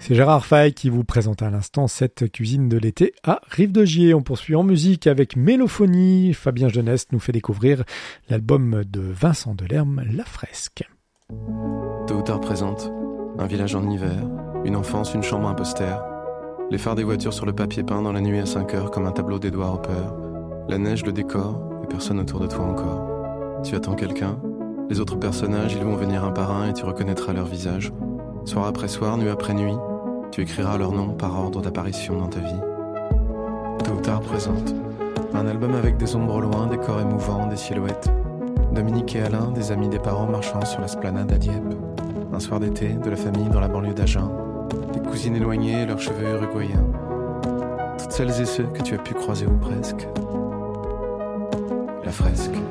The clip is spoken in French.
C'est Gérard Fay qui vous présente à l'instant cette cuisine de l'été à Rive-de-Gier. On poursuit en musique avec Mélophonie. Fabien Jeunesse nous fait découvrir l'album de Vincent Delerme, La Fresque. Tôt ou tard présente, un village en hiver, une enfance, une chambre, un poster. Les phares des voitures sur le papier peint dans la nuit à 5 heures comme un tableau d'Edouard Hopper. La neige, le décor, et personne autour de toi encore. Tu attends quelqu'un, les autres personnages, ils vont venir un par un et tu reconnaîtras leur visage. Soir après soir, nuit après nuit, tu écriras leur nom par ordre d'apparition dans ta vie. Tôt ou tard présente, un album avec des ombres au loin, des corps émouvants, des silhouettes. Dominique et Alain, des amis des parents marchant sur l'esplanade à Dieppe. Un soir d'été, de la famille dans la banlieue d'Agen. Des cousines éloignées et leurs cheveux uruguayens. Toutes celles et ceux que tu as pu croiser ou presque. La Fresque.